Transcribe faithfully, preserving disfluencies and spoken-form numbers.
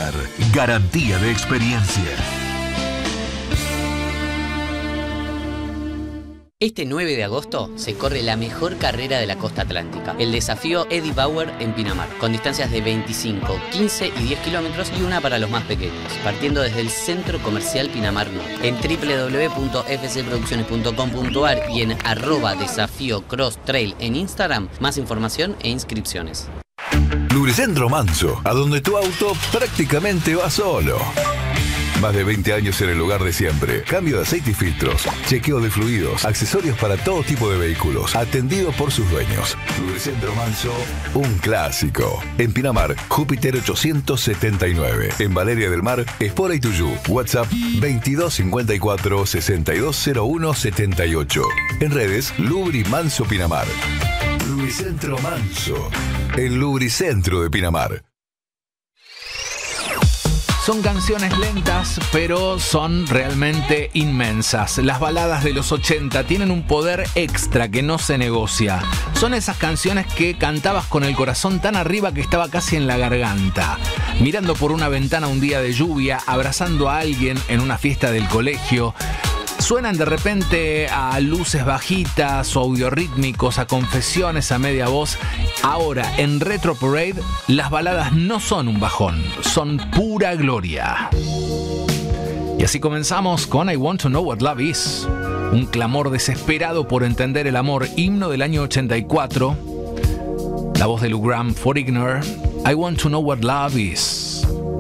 Winter, garantía de experiencia. Este nueve de agosto se corre la mejor carrera de la costa atlántica, el desafío Eddie Bauer en Pinamar, con distancias de veinticinco, quince y diez kilómetros y una para los más pequeños, partiendo desde el Centro Comercial Pinamar Norte. En doble u doble u doble u punto f c producciones punto com punto a r y en arroba desafío cross trail en Instagram, más información e inscripciones. Lubricentro Manso, a donde tu auto prácticamente va solo. Más de veinte años en el lugar de siempre. Cambio de aceite y filtros, chequeo de fluidos, accesorios para todo tipo de vehículos, atendido por sus dueños. Lubricentro Manso, un clásico. En Pinamar, Júpiter ochocientos setenta y nueve. En Valeria del Mar, Espora y Tuyú. WhatsApp veintidós cincuenta y cuatro, sesenta y dos cero uno setenta y ocho. En redes, Lubri Manso Pinamar. Lubricentro Manso, el Lubricentro de Pinamar. Son canciones lentas, pero son realmente inmensas. Las baladas de los ochenta tienen un poder extra que no se negocia. Son esas canciones que cantabas con el corazón tan arriba que estaba casi en la garganta. Mirando por una ventana un día de lluvia, abrazando a alguien en una fiesta del colegio. Suenan de repente a luces bajitas o audiorítmicos, a confesiones a media voz. Ahora, en Retro Parade, las baladas no son un bajón, son pura gloria. Y así comenzamos con I Want to Know What Love Is. Un clamor desesperado por entender el amor, himno del año ochenta y cuatro. La voz de Lou Gramm, For Ignore, I Want to Know What Love Is.